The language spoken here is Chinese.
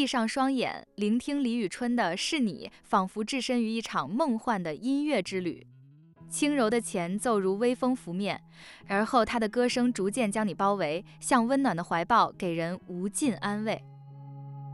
闭上双眼，聆听李宇春的是你，仿佛置身于一场梦幻的音乐之旅。轻柔的前奏如微风拂面，而后他的歌声逐渐将你包围，像温暖的怀抱，给人无尽安慰。